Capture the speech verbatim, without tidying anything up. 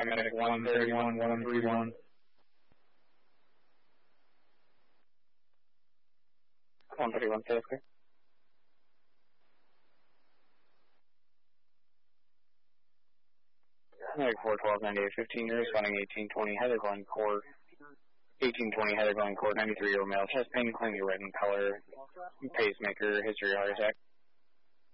paramedic one thirty-one, one thirty-one. one thirty-one, safe clear. Medic four twelve, ninety-eight fifteen, you're responding eighteen twenty, Heather Glen Court. eighteen twenty, Heather Glen Court, ninety-three-year-old male, chest pain, clearly red in color, pacemaker, history of heart attack.